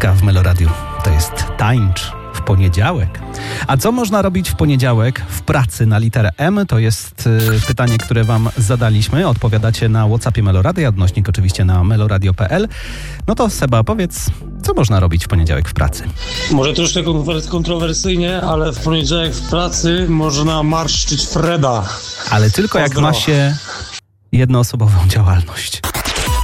Wpadka w Meloradiu. To jest tańcz w poniedziałek. A co można robić w poniedziałek w pracy na literę M? To jest pytanie, które wam zadaliśmy. Odpowiadacie na WhatsAppie Meloradia, odnośnik oczywiście na meloradio.pl. No to Seba, powiedz, co można robić w poniedziałek w pracy? Może troszkę kontrowersyjnie, ale w poniedziałek w pracy można marszczyć Freda. Ale tylko jak ma się jednoosobową działalność.